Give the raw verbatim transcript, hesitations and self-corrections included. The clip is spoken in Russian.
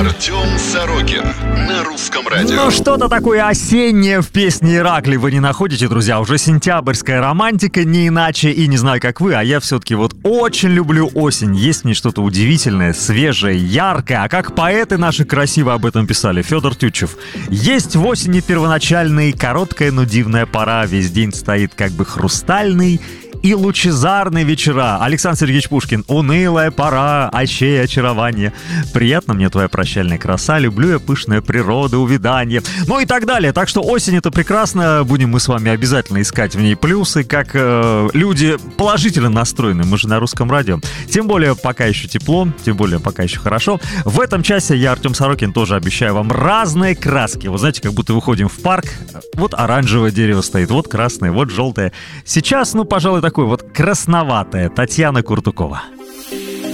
Артем Сорокин на Русском радио. Ну, что-то такое осеннее в песне «Иракли» вы не находите, друзья? Уже сентябрьская романтика, не иначе. И не знаю, как вы, а я все-таки вот очень люблю осень. Есть в ней что-то удивительное, свежее, яркое. А как поэты наши красиво об этом писали. Федор Тютчев. Есть в осени первоначальной короткая, но дивная пора. Весь день стоит как бы хрустальный и лучезарные вечера. Александр Сергеевич Пушкин. Унылая пора, очей очарование. Приятно мне твоя прощальная краса. Люблю я пышная природа, увядание. Ну и так далее. Так что осень — это прекрасно. Будем мы с вами обязательно искать в ней плюсы, как э, люди положительно настроены. Мы же на Русском радио. Тем более пока еще тепло, тем более пока еще хорошо. В этом часе я, Артем Сорокин, тоже обещаю вам разные краски. Вы знаете, как будто выходим в парк. Вот оранжевое дерево стоит, вот красное, вот желтое. Сейчас, ну, пожалуй, такое вот красноватое. Татьяна Куртукова.